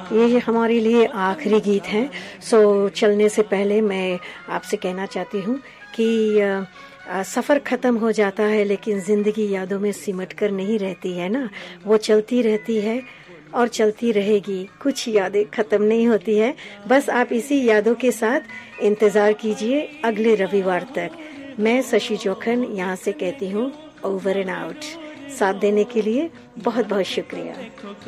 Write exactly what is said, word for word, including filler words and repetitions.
ये हमारे लिए आखिरी गीत है। सो चलने से पहले मैं आपसे कहना चाहती हूँ कि सफ़र ख़त्म हो जाता है लेकिन ज़िंदगी यादों में सिमट कर नहीं रहती है ना, वो चलती रहती है और चलती रहेगी। कुछ यादें ख़त्म नहीं होती है। बस आप इसी यादों के साथ इंतज़ार कीजिए अगले रविवार तक। मैं शशि जोखन यहाँ से कहती हूँ ओवर एंड आउट। साथ देने के लिए बहुत बहुत शुक्रिया।